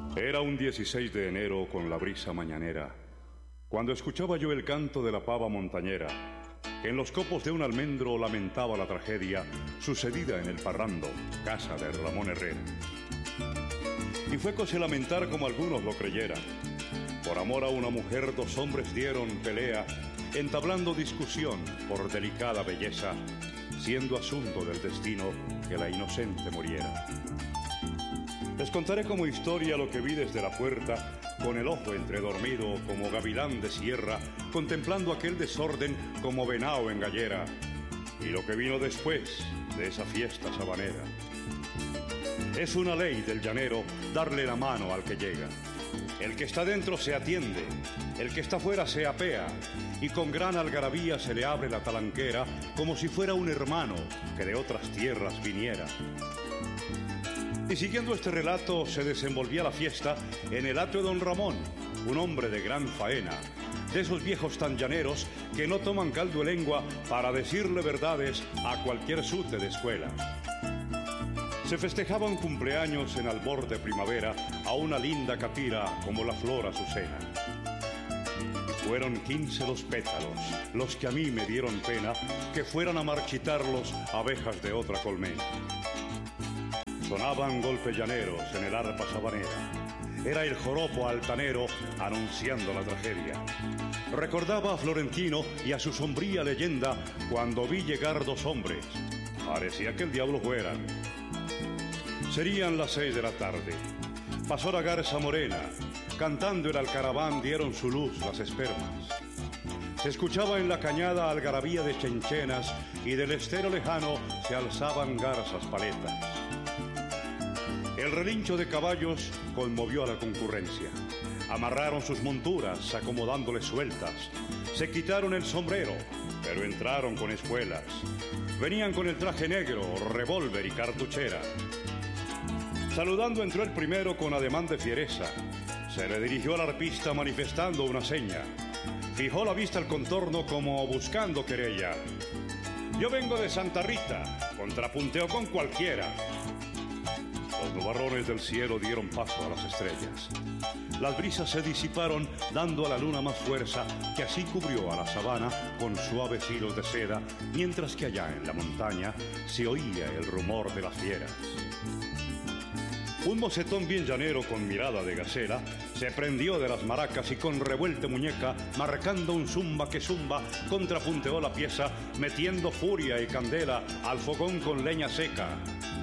Era un 16 de enero con la brisa mañanera, cuando escuchaba yo el canto de la pava montañera, que en los copos de un almendro lamentaba la tragedia sucedida en el Parrando, casa de Ramón Herrera. Y fue cosa lamentar como algunos lo creyeran. Por amor a una mujer dos hombres dieron pelea, entablando discusión por delicada belleza, siendo asunto del destino que la inocente muriera. Les contaré como historia lo que vi desde la puerta, con el ojo entredormido como gavilán de sierra, contemplando aquel desorden como venao en gallera, y lo que vino después de esa fiesta sabanera. Es una ley del llanero darle la mano al que llega. El que está dentro se atiende, el que está fuera se apea, y con gran algarabía se le abre la talanquera como si fuera un hermano que de otras tierras viniera. Y siguiendo este relato se desenvolvía la fiesta en el atrio de don Ramón, un hombre de gran faena, de esos viejos tan llaneros que no toman caldo de lengua para decirle verdades a cualquier sute de escuela. Se festejaba un cumpleaños en albor de primavera a una linda catira como la flor azucena. Y fueron 15 los pétalos, los que a mí me dieron pena que fueran a marchitarlos abejas de otra colmena. Sonaban golpes llaneros en el arpa sabanera. Era el joropo altanero anunciando la tragedia. Recordaba a Florentino y a su sombría leyenda cuando vi llegar dos hombres. Parecía que el diablo fueran. Serían las 6 de la tarde. Pasó la garza morena. Cantando el alcaraván dieron su luz las espermas. Se escuchaba en la cañada algarabía de chenchenas y del estero lejano se alzaban garzas paletas. El relincho de caballos conmovió a la concurrencia. Amarraron sus monturas, acomodándoles sueltas. Se quitaron el sombrero, pero entraron con espuelas. Venían con el traje negro, revólver y cartuchera. Saludando entró el primero con ademán de fiereza. Se le dirigió al arpista manifestando una seña. Fijó la vista al contorno como buscando querella. Yo vengo de Santa Rita, contrapunteo con cualquiera. Los nubarrones del cielo dieron paso a las estrellas. Las brisas se disiparon, dando a la luna más fuerza, que así cubrió a la sabana con suaves hilos de seda, mientras que allá en la montaña se oía el rumor de las fieras. Un mocetón bien llanero con mirada de gacela se prendió de las maracas y con revuelta muñeca, marcando un zumba que zumba, contrapunteó la pieza, metiendo furia y candela al fogón con leña seca.